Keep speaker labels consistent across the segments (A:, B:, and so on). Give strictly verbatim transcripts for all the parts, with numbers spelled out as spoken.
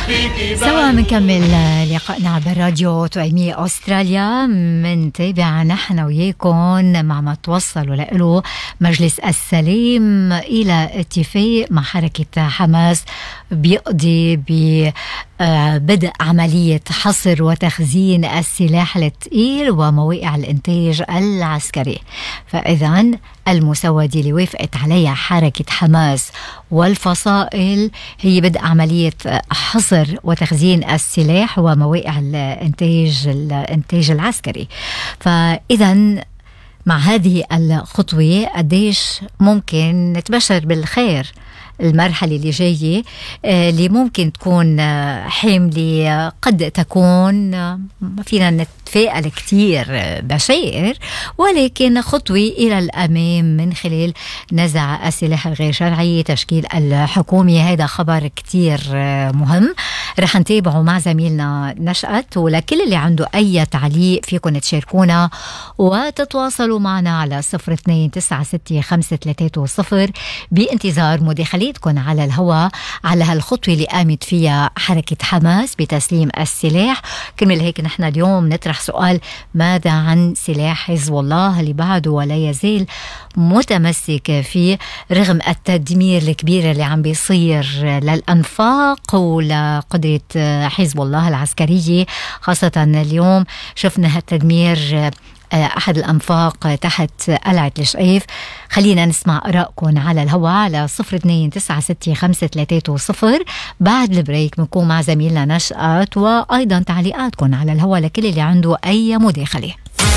A: سوا منكمل لقائنا بالراديو توأمية أستراليا. منتابع نحن وياكم مع ما توصلوا له مجلس السلام إلى اتفاق مع حركة حماس بيقضي ببدء عملية حصر وتخزين السلاح الثقيل ومواقع الإنتاج العسكري. فإذا المسودة اللي وافقت عليها حركة حماس والفصائل هي بدء عملية حصر وتخزين السلاح ومواقع الإنتاج الإنتاج العسكري. فإذا مع هذه الخطوة قديش ممكن نتبشر بالخير المرحلة اللي جاية اللي ممكن تكون حاملة قد تكون ما فينا نتفائل كتير بشائر، ولكن خطوة إلى الأمام من خلال نزع السلاح الغير شرعي، تشكيل الحكومة. هذا خبر كتير مهم رح نتابعه مع زميلنا نشأت. ولكل اللي عنده أي تعليق فيكم تشاركونا وتتواصلوا معنا على صفر اثنين تسعة ستة خمسة ثلاثة صفر بانتظار مداخلتكم على الهواء على هالخطوة اللي قامت فيها حركة حماس بتسليم السلاح. كرمال هيك نحن اليوم نطرح سؤال: ماذا عن سلاح حزب الله اللي بعده ولا يزال متمسك فيه رغم التدمير الكبير اللي عم بيصير للأنفاق ولقدرة حزب الله العسكرية؟ خاصة اليوم شفنا هالتدمير أحد الأنفاق تحت قلعة الشقيف. خلينا نسمع آرائكم على الهواء على صفر اثنين تسعة ستة خمسة ثلاثة صفر. بعد البريك بنكون مع زميلنا نشأت، وأيضا تعليقاتكم على الهواء لكل اللي عنده أي مداخلة.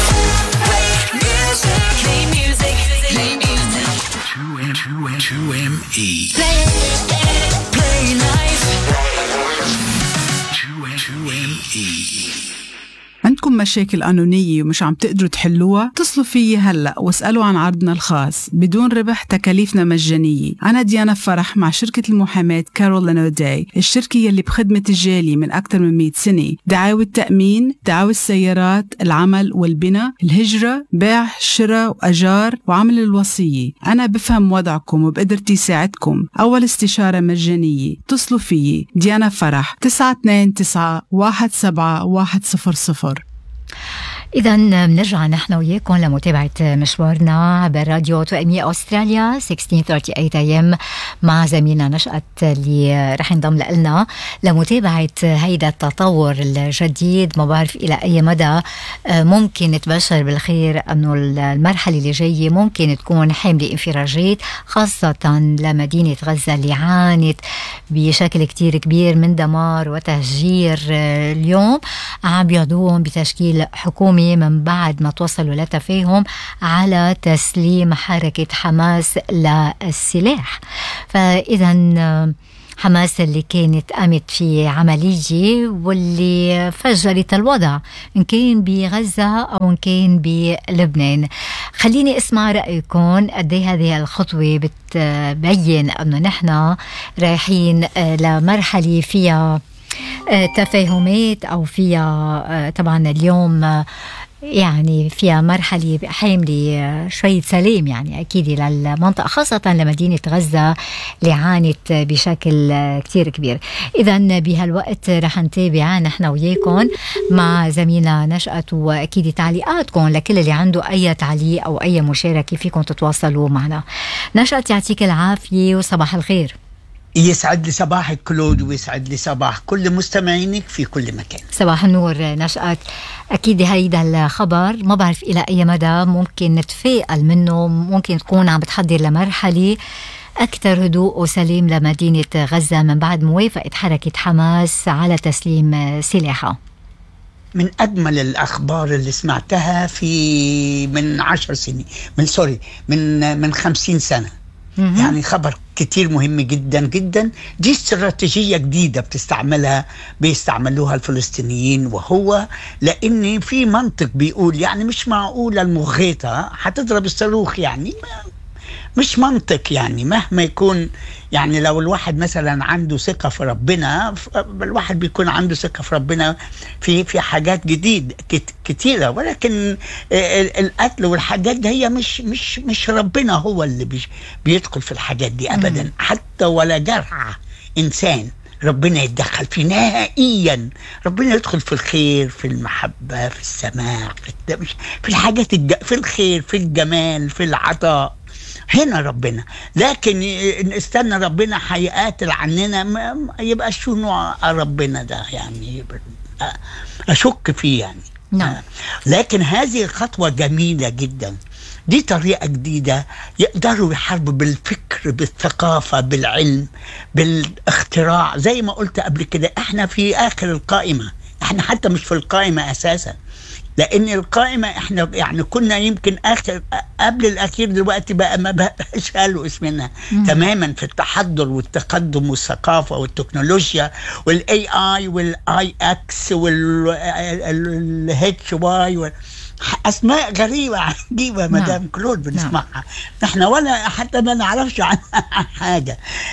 B: عندكم مشاكل قانونية ومش عم تقدروا تحلوها؟ اتصلوا فيي هلأ واسألوا عن عرضنا الخاص بدون ربح، تكاليفنا مجانية. أنا ديانا فرح مع شركة المحاماة كارول لانوداي، الشركة يلي بخدمة الجالي من أكثر من مئة سنة. دعاوى التأمين، دعاوى السيارات، العمل والبناء، الهجرة، بيع، شراء وأجار، وعمل الوصية. أنا بفهم وضعكم وبقدرتي ساعدكم. أول استشارة مجانية. اتصلوا فيي ديانا فرح تسعة اثنين تسعة واحد سبعة واحد صفر صفر.
A: إذا بنرجع نحن وياكم لمتابعة مشوارنا بالراديو توأمية أستراليا ستة عشر ثلاثة وثلاثين إيه إم مع زميلنا نشأت اللي رح ينضم لنا لمتابعة هيدا التطور الجديد. ما بعرف إلى أي مدى ممكن نتبشر بالخير أنه المرحلة اللي جاية ممكن تكون حاملة انفراجات، خاصة لمدينة غزة اللي عانت بشكل كتير كبير من دمار وتهجير. اليوم عم بيعدوهم بتشكيل حكومة من بعد ما توصلوا لتفاهم على تسليم حركة حماس للسلاح. فإذا حماس اللي كانت قامت في عملية واللي فجرت الوضع إن كان بغزة أو إن كان بلبنان. خليني اسمع رأيكم قد ايه هذه الخطوة بتبين أنه نحن رايحين لمرحلة فيها تفاهمات أو فيها طبعا اليوم يعني فيها مرحلة حاملة شوية سلام يعني أكيد للمنطقة، خاصة لمدينة غزة اللي عانت بشكل كتير كبير. إذن بهالوقت رح نتابع نحن وياكم مع زميلنا نشأت، وأكيد تعليقاتكم لكل اللي عنده أي تعليق أو أي مشاركة فيكم تتواصلوا معنا. نشأت يعطيك العافية وصباح الخير.
C: يسعد لي صباحك كلود ويسعد لي صباح كل مستمعينك في كل مكان.
A: صباح النور نشأت. أكيد هيدا الخبر ما بعرف إلى أي مدى ممكن نتفائل منه، ممكن تكون عم بتحضر لمرحلة أكثر هدوء وسلام لمدينة غزة من بعد موافقة حركة حماس على تسليم سلاحها.
C: من أجمل الأخبار اللي سمعتها في من عشر سنين من سوري من من خمسين سنة. يعني خبر كتير مهم جدا جدا. دي استراتيجية جديدة بتستعملها بيستعملوها الفلسطينيين، وهو لأن في منطق بيقول يعني مش معقولة المغيطة هتضرب الصاروخ، يعني ما مش منطق. يعني مهما يكون، يعني لو الواحد مثلا عنده ثقة في ربنا، الواحد بيكون عنده ثقة في ربنا في في حاجات جديد كتيرة، ولكن القتل والحاجات دي هي مش مش مش ربنا هو اللي بيدخل في الحاجات دي أبدا، حتى ولا جرح إنسان ربنا يتدخل فيه نهائيا. ربنا يدخل في الخير، في المحبة، في السماع، في الدمج، في الحاجات الج... في الخير، في الجمال، في العطاء. هنا ربنا. لكن استنى ربنا هيقاتل عننا، ما يبقى شو نوع ربنا ده يعني؟ أشك فيه يعني.
A: نعم.
C: لكن هذه خطوة جميلة جدا. دي طريقة جديدة يقدروا يحاربوا بالفكر، بالثقافة، بالعلم، بالاختراع. زي ما قلت قبل كده، احنا في آخر القائمة، احنا حتى مش في القائمة أساسا، لأن القائمة احنا يعني كنا يمكن آخر قبل الأخير، دلوقتي بقى ما بقاش قالوا اسمنا تماما في التحضر والتقدم والثقافة والتكنولوجيا والاي اي والاي اكس والهيتش واي، أسماء غريبة عجيبة مدام كلود بنسمعها نحن ولا حتى ما نعرفش عنها حاجة.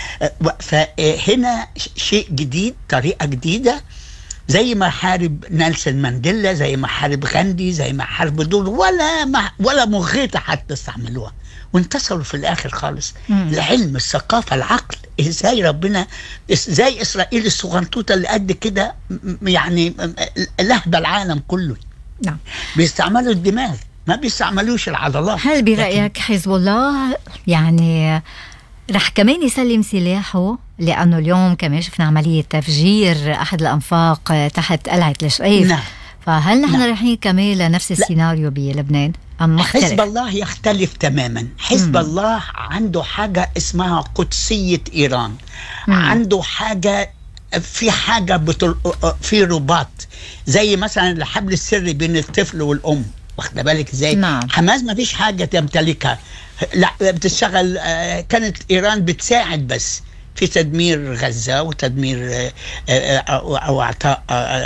C: فهنا شيء جديد، طريقة جديدة، زي ما حارب نيلسون مانديلا، زي ما حارب غاندي، زي ما حارب دول، ولا ما ولا مغيطة حتى استعملوها وانتصروا في الآخر خالص. مم. العلم، الثقافة، العقل. ازاي ربنا، ازاي إسرائيل الصغنطوطة اللي قد كده يعني لهبة العالم كله.
A: نعم.
C: بيستعملوا الدماغ، ما بيستعملوش العضلات.
A: هل برأيك حزب الله يعني رح كمان يسلم سلاحه؟ لأنه اليوم كمان شفنا عملية تفجير أحد الأنفاق تحت قلعة الشقيف.
C: نعم.
A: فهل نحن نعم. رايحين كمان لنفس السيناريو بلبنان أم مختلف؟
C: حزب الله يختلف تماما. حزب مم. الله عنده حاجة اسمها قدسية إيران. مم. عنده حاجة، في حاجة بتل... في رباط، زي مثلا الحبل السري بين الطفل والأم، واخد بالك ازاي؟
A: نعم.
C: حماس ما فيش حاجة تمتلكها، لا بتشتغل. كانت إيران بتساعد بس في تدمير غزة وتدمير أو أعطاء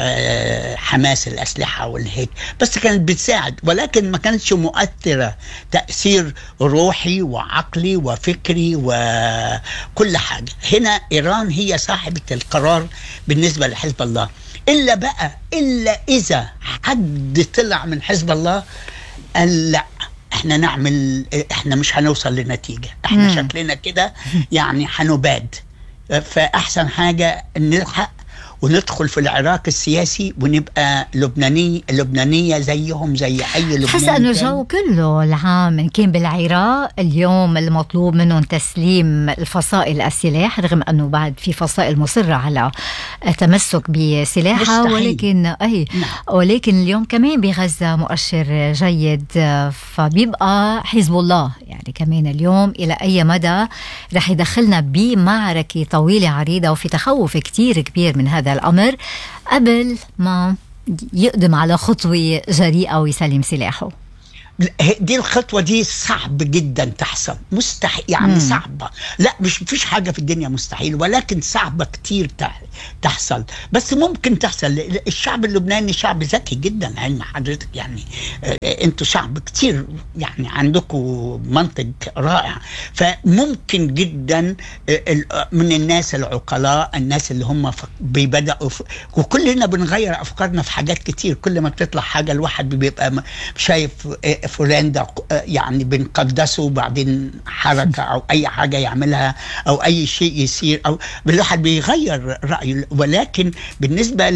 C: حماس الأسلحة والهيك، بس كانت بتساعد، ولكن ما كانتش مؤثرة تأثير روحي وعقلي وفكري وكل حاجة. هنا إيران هي صاحبة القرار بالنسبة لحزب الله. إلا بقى إلا إذا حد طلع من حزب الله قال لا، احنا نعمل، احنا مش هنوصل لنتيجة، احنا مم. شكلنا كده يعني هنباد. فأحسن حاجة نلحق وندخل في العراق السياسي ونبقى لبناني لبنانية زيهم زي أي لبناني.
A: حس أنه الجو كله العام إن كان بالعراق اليوم المطلوب منهم تسليم الفصائل السلاح، رغم أنه بعد في فصائل مصرة على التمسك بسلاحها، ولكن أي نعم. ولكن اليوم كمان بغزة مؤشر جيد. فبيبقى حزب الله يعني كمان اليوم إلى أي مدى رح يدخلنا بمعركة طويلة عريضة، وفي تخوف كتير كبير من هذا الأمر قبل ما يقدم على خطوة جريئة ويسلم سلاحه.
C: دي الخطوة دي صعب جدا تحصل، مستحيل يعني. مم. صعبة، لا مش فيش حاجة في الدنيا مستحيل، ولكن صعبة كتير تحصل، بس ممكن تحصل. الشعب اللبناني شعب ذكي جدا، علم حضرتك يعني. انتوا شعب كتير يعني عندكم منطق رائع، فممكن جدا من الناس العقلاء، الناس اللي هم بيبدأوا، وكلنا بنغير أفكارنا في حاجات كتير. كل ما بتطلع حاجة الواحد بيبقى شايف فلان ده يعني بنقدسه، وبعدين حركة أو أي حاجة يعملها أو أي شيء يصير، أو الواحد بيغير رأيه. ولكن بالنسبة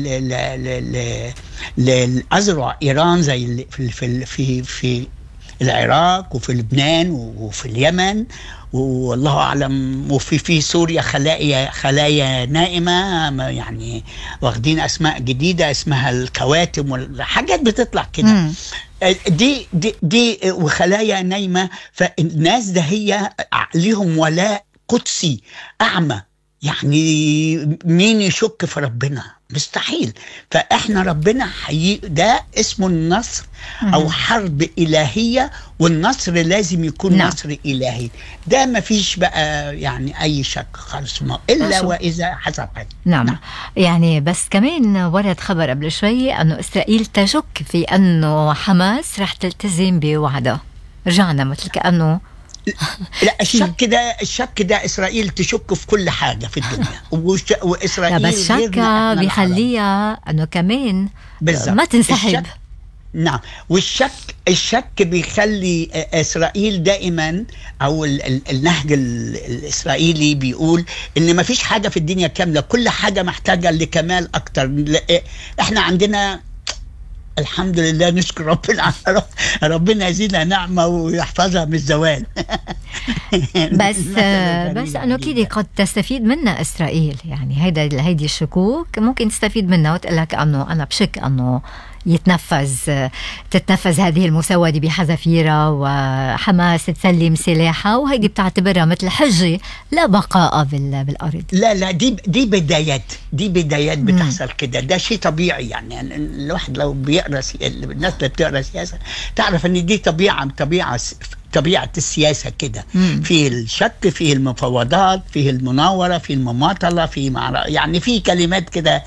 C: للأذرع إيران زي في في في في العراق وفي لبنان وفي اليمن والله أعلم، وفي في سوريا خلايا خلايا نائمة يعني، واخدين أسماء جديدة اسمها الكواتم والحاجات بتطلع كده. دي دي دي وخلايا نايمة. فالناس ده هي ليهم ولاء قدسي أعمى، يعني مين يشك في ربنا؟ مستحيل. فإحنا ربنا حي... ده اسمه النصر أو حرب إلهية، والنصر لازم يكون نعم. نصر إلهي، ده ما فيش بقى يعني أي شك خالص، ما إلا وإذا حصل حاجة.
A: نعم. نعم يعني بس كمان ورد خبر قبل شوي أنه إسرائيل تشك في أنه حماس رح تلتزم بوعدها. رجعنا مثل كأنه
C: لا الشك ده الشك ده إسرائيل تشك في كل حاجة في الدنيا، وإسرائيل
A: بس شك بيخليها أنه كمان بالزبط. ما تنسحب.
C: نعم. والشك الشك بيخلي إسرائيل دائما، أو ال ال النهج ال الإسرائيلي بيقول إن ما فيش حاجة في الدنيا كاملة، كل حاجة محتاجة لكمال أكتر. إحنا عندنا الحمد لله، نشكر ربنا، ربنا يزيدها نعمة ويحفظها من الزوال.
A: بس بس أنه كده قد تستفيد منها إسرائيل، يعني هيدا هيدي الشكوك ممكن تستفيد منها وتقول لك أنه أنا بشك أنه يتنفذ تتنفذ هذه المسودة بحذافيرها وحماس تسلم سلاحها، وهيدي بتعتبرها مثل حجة لا بقاء بالأرض.
C: لا لا دي دي بدايات دي بدايات بتحصل كده، ده شيء طبيعي. يعني الواحد لو بيقرأ، الناس اللي بتقرأ سياسة تعرف ان دي طبيعة طبيعة طبيعة السياسة كده، فيه الشك، فيه المفاوضات، فيه المناورة، فيه المماطلة، فيه يعني في كلمات كده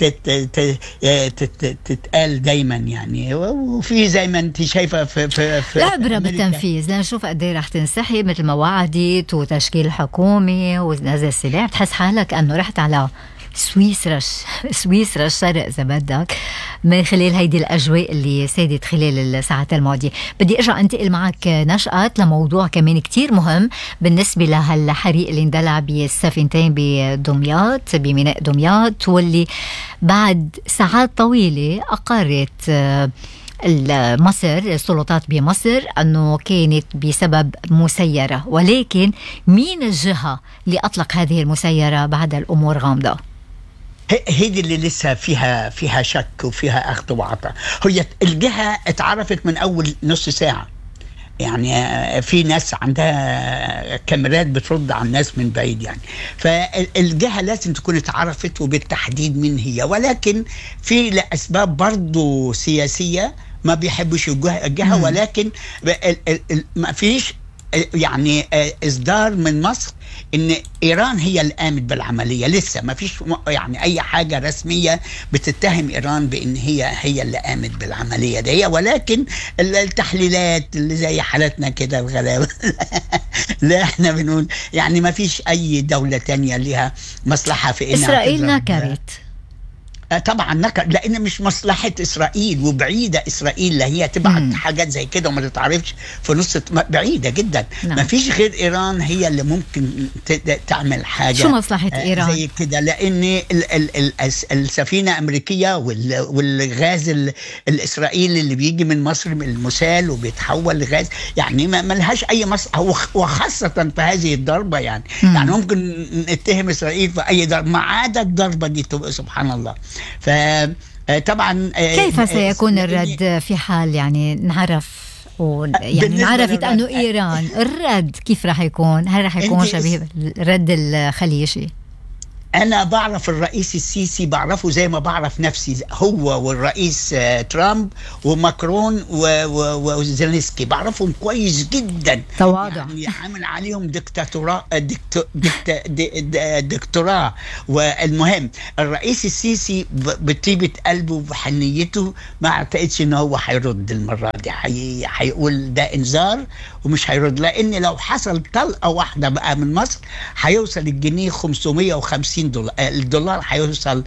C: تتقال دايما يعني، وفي زي ما انت شايفة في في, في
A: العبرة بالتنفيذ. لنشوف قد ايه رح تنسحب مثل ما وعدت وتشكيل حكومي ونزل السلاح، بتحس حالك انه رحت على سويسرا سويسرا الشرق إذا بدك، من خلال هيدي الأجواء اللي سادت خلال الساعات الماضية. بدي أرجع أنتقل معك نشأت لموضوع كمان كتير مهم بالنسبة لهالحريق اللي اندلع بالسفينتين بدمياط، بميناء دمياط، واللي بعد ساعات طويلة أقرت مصر، السلطات بمصر، أنه كانت بسبب مسيرة. ولكن مين الجهة اللي أطلق هذه المسيرة بعد الأمور غامضة؟
C: هيدي اللي لسه فيها فيها شك وفيها أخذ وعطاء. هي الجهة اتعرفت من أول نص ساعة، يعني في ناس عندها كاميرات بترد على الناس من بعيد يعني، فالجهة لازم تكون اتعرفت وبالتحديد من هي، ولكن في لأسباب برضو سياسية ما بيحبوش الجهة، ولكن ما فيش يعني إصدار من مصر إن إيران هي اللي قامت بالعملية. لسه ما فيش يعني أي حاجة رسمية بتتهم إيران بإن هي هي اللي قامت بالعملية دي، ولكن التحليلات اللي زي حالتنا كده الغلابة لا احنا بنقول يعني ما فيش أي دولة تانية لها مصلحة في إنها
A: إسرائيل نكرت
C: طبعا نكر، لان مش مصلحه اسرائيل، وبعيده اسرائيل اللي هي تبعت مم. حاجات زي كده وما تتعرفش في نص، بعيده جدا. نعم. ما فيش غير ايران هي اللي ممكن تعمل حاجه.
A: شو مصلحه ايران
C: زي كده؟ لان ال ال ال السفينه امريكيه والغاز الاسرائيلي اللي بيجي من مصر من المسال وبيتحول لغاز، يعني ما لهاش اي مصلحه، وخاصه في هذه الضربه يعني. مم. يعني ممكن نتهم اسرائيل في اي ضربه ما عدا الضربه دي، سبحان الله. فطبعا
A: كيف سيكون الرد في حال يعني نعرف و يعني عرفت أنه إيران الرد كيف راح يكون؟ هل راح يكون شبيه الرد الخليجي؟
C: أنا بعرف الرئيس السيسي، بعرفه زي ما بعرف نفسي، هو والرئيس ترامب وماكرون وزيلينسكي بعرفهم كويس جدا.
A: تواضع
C: يعني عامل عليهم دكتاتوراه دكتو دكتوراه. والمهم الرئيس السيسي بطيبة قلبه وبحنيته ما اعتقدش إنه هو هيرد المرة دي، هيقول ده إنذار ومش هيرد، لأن لو حصل طلقة واحدة بقى من مصر هيوصل الجنيه خمسمية وخمسين دولار، الدولار هيوصل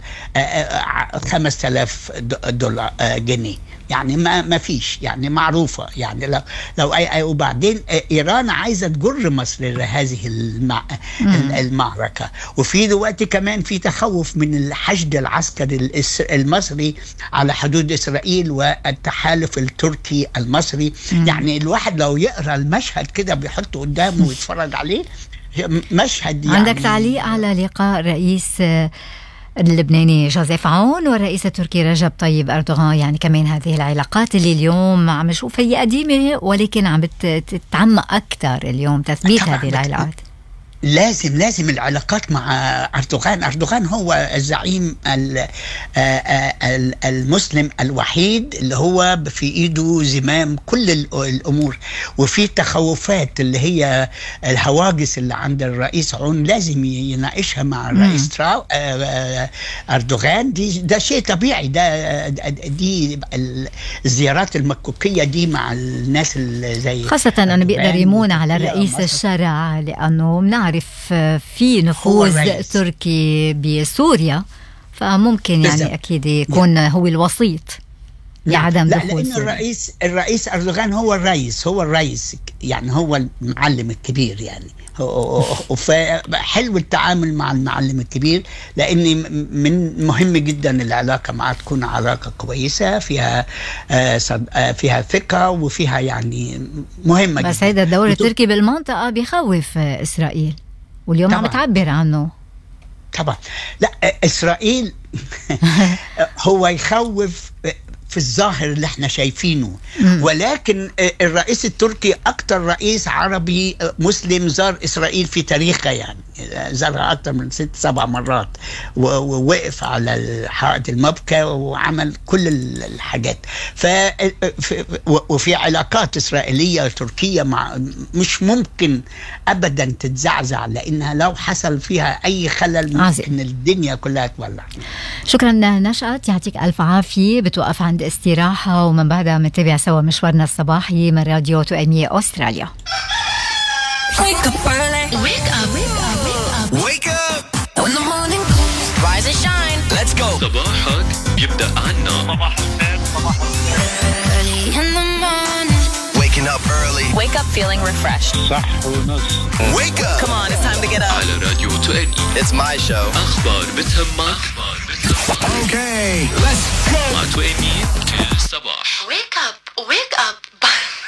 C: خمسة آلاف دولار جنيه، يعني ما ما فيش يعني معروفة يعني. لو لو أي, أي وبعدين إيران عايزة تجر مصر لهذه المع المعركة، وفي دلوقتي كمان في تخوف من الحشد العسكري المصري على حدود إسرائيل والتحالف التركي المصري. مم. يعني الواحد لو يقرأ المشهد كده بيحطه قدامه ويتفرج عليه مشهد. يعني
A: عندك تعليق على لقاء رئيس اللبناني جوزيف عون والرئيس التركي رجب طيب أردوغان؟ يعني كمان هذه العلاقات اللي اليوم عم نشوف هي قديمة ولكن عم تتعمق أكثر اليوم، تثبيت هذه العلاقات.
C: لازم لازم العلاقات مع أردوغان. أردوغان هو الزعيم المسلم الوحيد اللي هو في إيده زمام كل الأمور، وفي تخوفات اللي هي الهواجس اللي عند الرئيس عون لازم يناقشها مع الرئيس تراو أردوغان. دي ده شيء طبيعي، ده دي الزيارات المكوكية دي مع الناس اللي زي
A: خاصة أنه بيقدر يمون على الرئيس الشرع، لأنه منعرف في نفوذ تركي بسوريا، فممكن يعني أكيد يكون هو الوسيط. لعدم
C: لا
A: دخول
C: لأن الرئيس الرئيس أردوغان هو الرئيس هو الرئيس يعني هو المعلم الكبير يعني. فحلو التعامل مع المعلم الكبير، لأن من مهم جدا العلاقة معه تكون علاقة كويسة فيها فيها ثقة وفيها يعني مهمة
A: بس
C: جدا.
A: هيدا الدور التركي بالمنطقة بيخوف إسرائيل، واليوم عم تعبر عنه.
C: طبعا لا إسرائيل هو يخوف في الظاهر اللي احنا شايفينه، ولكن الرئيس التركي أكتر رئيس عربي مسلم زار إسرائيل في تاريخه، يعني زارها أكتر من ست سبع مرات، ووقف على حائط المبكى وعمل كل الحاجات. ف وفي علاقات إسرائيلية تركية مع مش ممكن أبدا تتزعزع، لأنها لو حصل فيها أي خلل ممكن الدنيا كلها تولع.
A: شكرا نشأت، يعطيك ألف عافية. بتوقف عند استراحة ومن بعدها منتابع سوا مشوارنا الصباحي من راديو توأمية أستراليا.
D: Wake up early. Wake up. Wake up. Wake up. Wake up. When the morning comes, rise and shine. Let's go.
E: صباحك يبدأ عنا. صباح الخير. صباح الخير.
D: Early in the morning. Waking up early. Wake up feeling refreshed.
E: صح ونص.
D: Wake up. Come on, it's time to get up.
E: على راديو توأمية.
D: It's my show.
E: أخبار بتهمك. أخبار بتهمك.
D: Okay, let's go.
E: مع توأمية كل صباح.
D: Wake up. Wake up.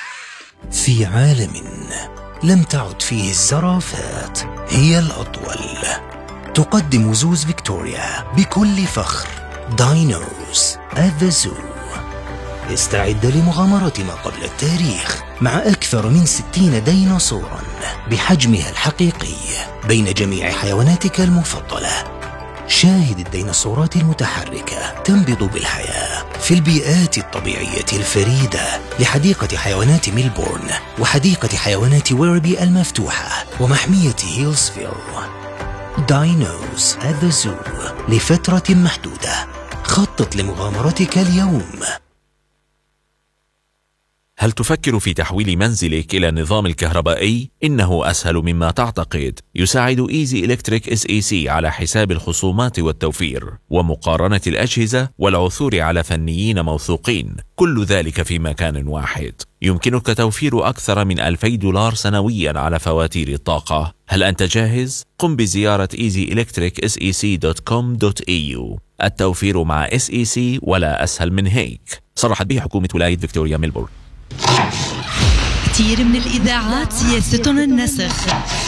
F: في عالم لم تعد فيه الزرافات هي الأطول، تقدم زوز فيكتوريا بكل فخر داينوز at the zoo. استعد لمغامرة ما قبل التاريخ مع أكثر من ستين ديناصورا بحجمها الحقيقي بين جميع حيواناتك المفضلة. شاهد الديناصورات المتحركة تنبض بالحياة في البيئات الطبيعية الفريدة لحديقة حيوانات ميلبورن وحديقة حيوانات ويربي المفتوحة ومحمية هيلزفيل. داينوز at the zoo لفترة محدودة. خطط لمغامرتك اليوم.
G: هل تفكر في تحويل منزلك إلى النظام الكهربائي؟ إنه أسهل مما تعتقد. يساعد إيزي إلكتريك إس إي سي على حساب الخصومات والتوفير ومقارنة الأجهزة والعثور على فنيين موثوقين، كل ذلك في مكان واحد. يمكنك توفير أكثر من ألفي دولار سنويا على فواتير الطاقة. هل أنت جاهز؟ قم بزيارة ايزي إلكتريك إس إي سي دوت كوم دوت إي يو. التوفير مع إس إي سي ولا أسهل من هيك. صرحت به حكومة ولاية فيكتوريا ميلبورن.
H: كثير من الإذاعات سياستهم النسخ،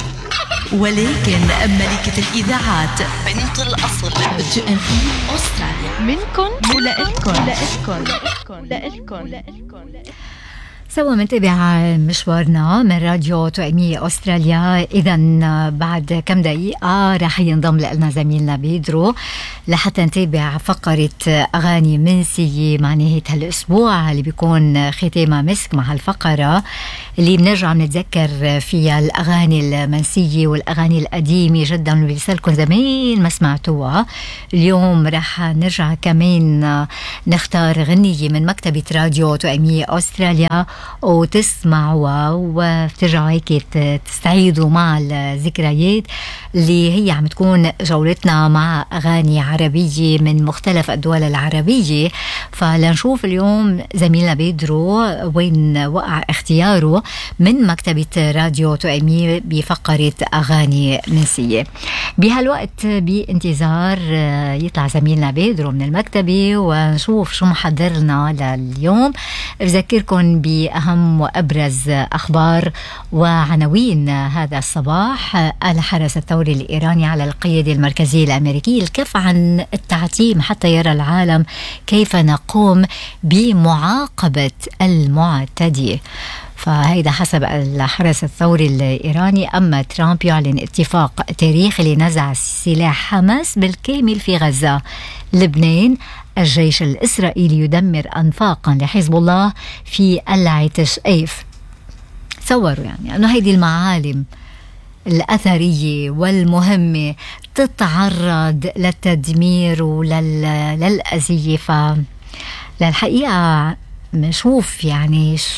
H: ولكن ملكة الإذاعات بنت الأصل توأمية أستراليا منكن ولإلكن لإلكن لإلكن لإلكن.
A: سوا منتابع مشوارنا من راديو توأمية أستراليا. إذا بعد كم دقيقة رح ينضم لنا زميلنا بيدرو لحتى نتابع فقرة أغاني منسية مع نهاية هالأسبوع اللي بيكون ختامها مسك مع هالفقرة اللي بنرجع نتذكر فيها الأغاني المنسية والأغاني القديمة جدا اللي بيسألكم زمان ما سمعتوها. اليوم رح نرجع كمان نختار غنية من مكتبة راديو توأمية أستراليا وتسمعوا وترجعوا هيك تستعيدوا مع الذكريات اللي هي عم تكون جولتنا مع أغاني عربية من مختلف الدول العربية. فلنشوف اليوم زميلنا بيدرو وين وقع اختياره من مكتبة راديو توأمية بفقرة أغاني منسية. بهالوقت بانتظار يطلع زميلنا بيدرو من المكتبة ونشوف شو محضر لنا لليوم. بذكركم بأهم وأبرز أخبار وعناوين هذا الصباح. الحرس الثوري الإيراني على القيادة المركزية الأمريكية الكف عن التعتيم حتى يرى العالم كيف نقوم بمعاقبة المعتدي. فهيدا حسب الحرس الثوري الإيراني. أما ترامب يعلن اتفاق تاريخي لنزع سلاح حماس بالكامل في غزة. لبنان الجيش الإسرائيلي يدمر أنفاقا لحزب الله في العتش أيف. تصوروا يعني أنه هيدي المعالم الأثرية والمهمة تتعرض للتدمير وللأذية. فللحقيقة نشوف يعني شو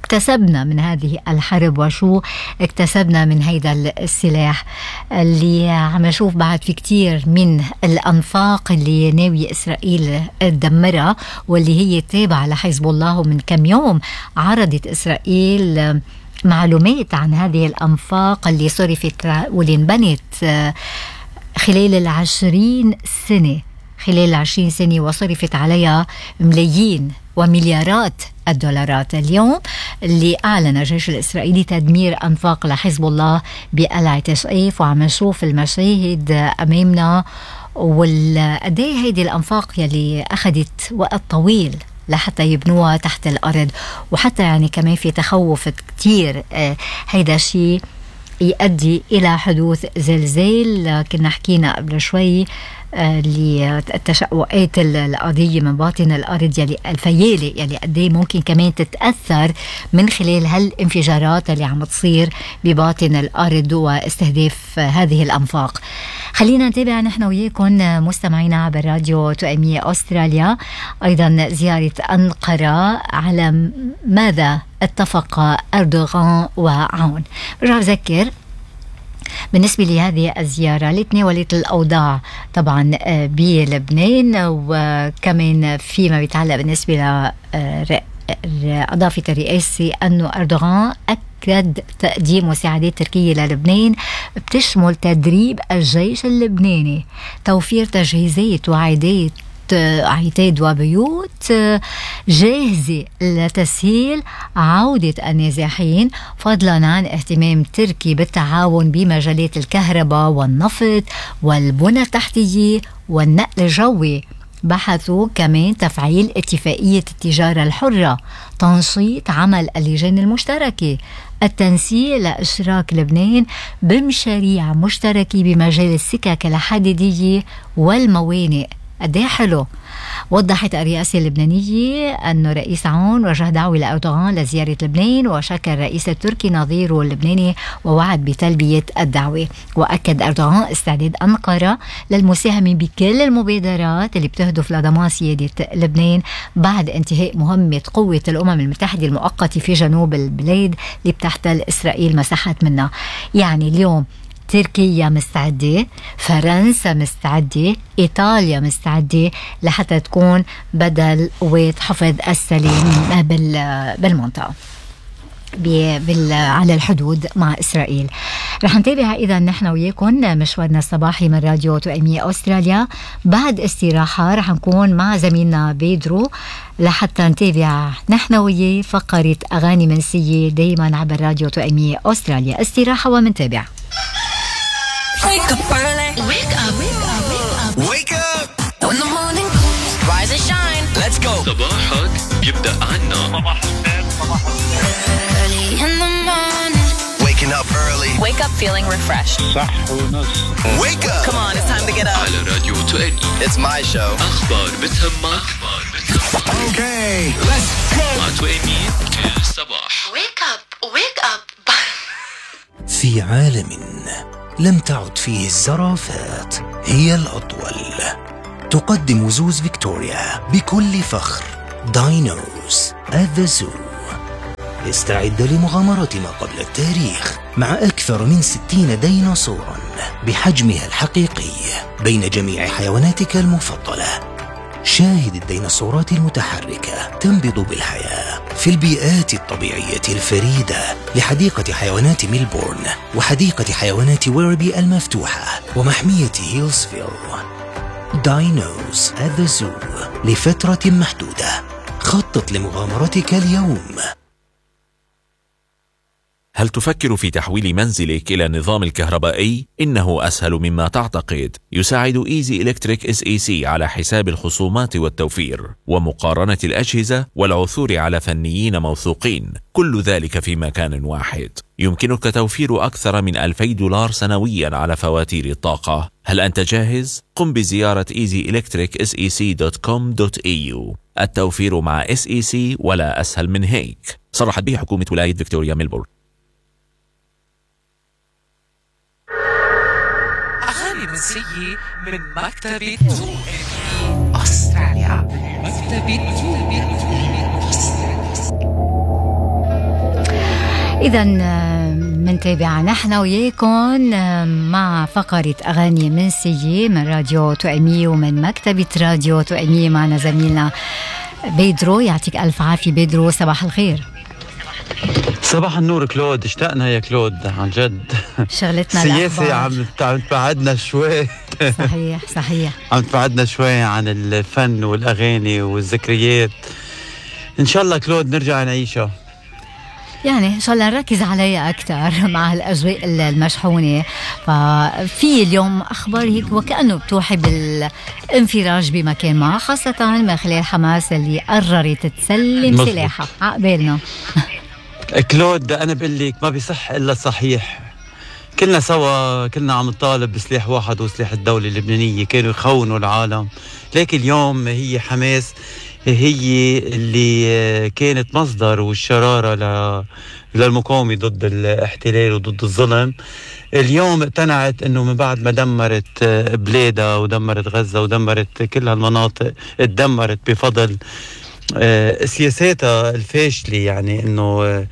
A: اكتسبنا من هذه الحرب وشو اكتسبنا من هيدا السلاح اللي عم نشوف بعد في كتير من الأنفاق اللي ناوي إسرائيل تدمرها واللي هي تابعة لحزب الله. ومن كم يوم عرضت إسرائيل معلومات عن هذه الأنفاق اللي صرفت واللي انبنت خلال العشرين سنة خلال العشرين سنة وصرفت عليها ملايين ومليارات الدولارات. اليوم اللي أعلن الجيش الإسرائيلي تدمير أنفاق لحزب الله بقلعة شقيف، وعم نشوف المشاهد أمامنا والقديه هيدي الأنفاق يلي أخذت وقت طويل لحتى يبنوها تحت الأرض، وحتى يعني كمان في تخوف كتير آه هيدا الشيء يؤدي إلى حدوث زلزال. كنا حكينا قبل شوي للتشققات الأرضية من باطن الأرض يلي الفيالة يلي قديه ممكن كمان تتأثر من خلال هالانفجارات اللي عم تصير بباطن الأرض واستهداف هذه الأنفاق. خلينا نتابع نحن وياكم مستمعينا عبر راديو توأمية أستراليا أيضا زيارة أنقرة، على ماذا اتفق أردوغان وعون. برجع بذكر بالنسبة لهذه الزيارة اللي تناولت الأوضاع طبعا بلبنان، وكمان فيما بيتعلق بالنسبة لأضافة الرئاسي أنه أردوغان أكد تقديم مساعدات تركية للبنان بتشمل تدريب الجيش اللبناني، توفير تجهيزات وعدات عتاد وبيوت جاهزة لتسهيل عودة النازحين، فضلا عن اهتمام تركي بالتعاون بمجالات الكهرباء والنفط والبنى التحتية والنقل الجوي. بحثوا كمان تفعيل اتفاقية التجارة الحرة، تنشيط عمل اللجان المشتركة، التنسيق لإشراك لبنان بمشاريع مشتركة بمجال السكك الحديدية والموانئ. قد ايه حلو. وضحت الرئاسة اللبنانية أن رئيس عون وجه دعوة لأردوغان لزيارة لبنان، وشكر الرئيس التركي نظيره اللبناني ووعد بتلبية الدعوة. وأكد أردوغان استعداد أنقرة للمساهمة بكل المبادرات اللي بتهدف لضمان سيادة لبنان بعد انتهاء مهمة قوة الأمم المتحدة المؤقتة في جنوب البلاد اللي بتحتل إسرائيل مساحات منها. يعني اليوم تركيا مستعدة، فرنسا مستعدة، إيطاليا مستعدة لحتى تكون بدل قوات حفظ السلام بالمنطقة بال على الحدود مع إسرائيل. رح نتابع إذا نحن وياكم مشوارنا الصباحي من راديو توأمية أستراليا. بعد استراحة رح نكون مع زميلنا بيدرو لحتى نتابع نحن وياه فقرة أغاني منسية دايما عبر راديو توأمية أستراليا. استراحة ومنتابع.
D: Wake up early. Wake up. Wake up. Wake up. Wake up. When the morning comes, rise and shine. Let's go.
E: صباحك يبدأ عنا. صباح الخير. صباح الخير.
D: Early in the morning. Waking up early. Wake up feeling refreshed.
E: صح ونص.
D: Wake up. Come on, it's time to get up.
E: على راديو توأمية.
D: It's my show.
E: أخبار بتهمك. أخبار بتهمك.
D: Okay, let's go.
E: مع توأمية كل صباح.
D: Wake up. Wake up.
F: في عالم لم تعد فيه الزرافات هي الأطول، تقدم زوز فيكتوريا بكل فخر داينوز at the zoo. استعد لمغامرة ما قبل التاريخ مع أكثر من ستين ديناصورا بحجمها الحقيقي بين جميع حيواناتك المفضلة. شاهد الديناصورات المتحركة تنبض بالحياة في البيئات الطبيعية الفريدة لحديقة حيوانات ميلبورن وحديقة حيوانات ويربي المفتوحة ومحمية هيلزفيل. داينوز at the zoo لفترة محدودة. خطط لمغامرتك اليوم.
G: هل تفكر في تحويل منزلك إلى النظام الكهربائي؟ إنه أسهل مما تعتقد. يساعد إيزي إلكتريك إس إي سي على حساب الخصومات والتوفير ومقارنة الأجهزة والعثور على فنيين موثوقين، كل ذلك في مكان واحد. يمكنك توفير أكثر من ألفي دولار سنويا على فواتير الطاقة. هل أنت جاهز؟ قم بزيارة ايزي إلكتريك إس إي سي دوت كوم دوت إي يو. التوفير مع إس إي سي ولا أسهل من هيك. صرحت به حكومة ولاية فيكتوريا ميلبورن.
I: منسية من مكتبة توأمية أستراليا. مكتبة توأمية أستراليا.
A: إذا منتابع نحن وياكم مع فقرة أغاني منسية من راديو توأمية ومن مكتبة راديو توأمية. معنا زميلنا بيدرو، يعطيك ألف عافية بيدرو، صباح الخير.
J: صباح النور كلود، اشتقنا يا كلود عن جد.
A: شغلتنا
J: السياسة عم عم تبعدنا شوي.
A: صحيح صحيح
J: عم تبعدنا شوي عن الفن والأغاني والذكريات. إن شاء الله كلود نرجع نعيشها،
A: يعني إن شاء الله نركز عليها أكثر مع الأجواء المشحونة. ففي اليوم أخبار هيك وكأنه بتوحي بالانفراج بمكان ما، خاصة من خلال حماس اللي قررت تسلم مزبوط. سلاحها عقبالنا.
J: كلود أنا بقول لك ما بيصح إلا صحيح. كلنا سوا كلنا عم نطالب بسلاح واحد وسلاح الدولة اللبنانية، كانوا يخونوا العالم، لكن اليوم هي حماس هي اللي كانت مصدر والشرارة للمقاومة ضد الاحتلال وضد الظلم. اليوم اقتنعت انه من بعد ما دمرت بلادها ودمرت غزة ودمرت كل هالمناطق، اتدمرت بفضل سياساتها الفاشلة. يعني انه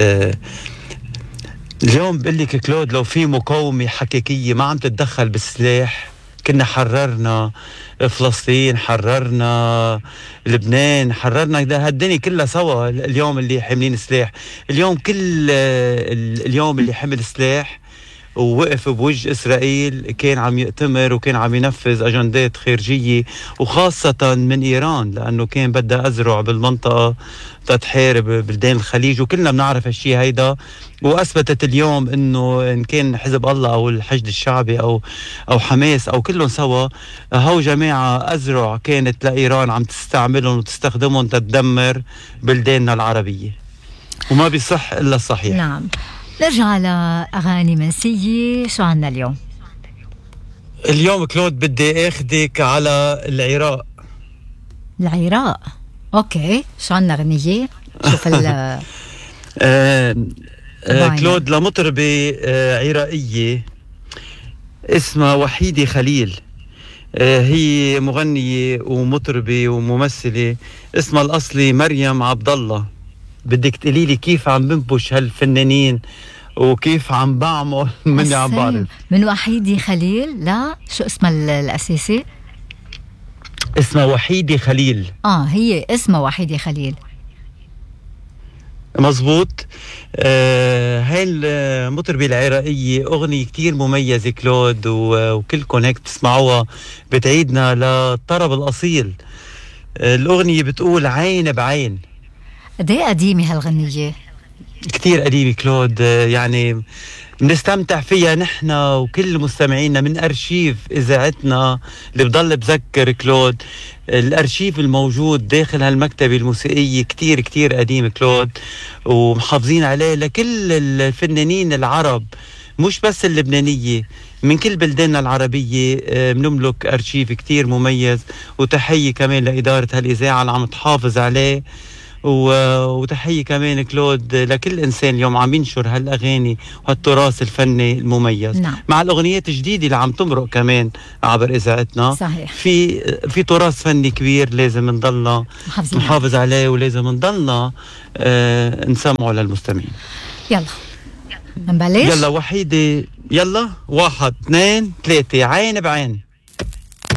J: اليوم بقول لك كلود لو في مقاومة حقيقية ما عم تتدخل بالسلاح كنا حررنا فلسطين، حررنا لبنان، حررنا هالدنيا كلها سوا. اليوم اللي حاملين سلاح، اليوم كل اليوم اللي حمل سلاح ووقف بوجه إسرائيل كان عم يأتمر وكان عم ينفذ أجندات خارجية، وخاصة من إيران، لأنه كان بدها أزرع بالمنطقة تحارب بلدان الخليج، وكلنا بنعرف هالشي هيدا. وأثبتت اليوم أنه إن كان حزب الله أو الحشد الشعبي أو أو حماس أو كلهم سوا، هو جماعة أزرع كانت لإيران عم تستعملهم وتستخدمهم تدمر بلداننا العربية، وما بيصح إلا الصحيح.
A: نعم. نرجع لأغاني منسية. شو عنا اليوم؟
J: اليوم كلود بدي اخدك على العراق.
A: العراق، اوكي. شو عنا غنية؟ شوف ال
J: آه آه كلود لمطربة آه عراقية اسمها وحيدة خليل. آه هي مغنية ومطربة وممثلة، اسمها الأصلي مريم عبد الله. بدك تقولي لي كيف عم بنبش هالفنانين وكيف عم بعمل مني عم بعرف.
A: من وحيدة خليل. لا، شو اسمها الأساسي؟
J: اسمها وحيدة خليل.
A: اه هي اسمها وحيدة خليل،
J: مزبوط. آه هاي المطربة العراقية أغنية كتير مميزة كلود، وكلكم هيك تسمعوها بتعيدنا للطرب الأصيل. آه الأغنية بتقول عين بعين.
A: قد ايه قديمة هالغنية؟
J: كتير قديمة كلود، يعني بنستمتع فيها نحن وكل مستمعينا من أرشيف إذاعتنا اللي بضل بذكر كلود. الأرشيف الموجود داخل هالمكتبة الموسيقية كتير كتير قديم كلود، ومحافظين عليه لكل الفنانين العرب، مش بس اللبنانية، من كل بلداننا العربية بنملك أرشيف كتير مميز. وتحية كمان لإدارة هالإذاعة اللي عم تحافظ عليه، وتحية كمان كلود لكل إنسان اليوم عم ينشر هالأغاني وهالتراث الفني المميز.
A: نعم.
J: مع الأغنيات الجديدة اللي عم تمرق كمان عبر إذاعتنا.
A: صحيح.
J: في في تراث فني كبير لازم نضلنا نحافظ عليه، ولازم نضلنا آه نسمعه للمستمعين.
A: يلا نبلش.
J: يلا وحيدة، يلا واحد اثنين ثلاثة. عين بعين.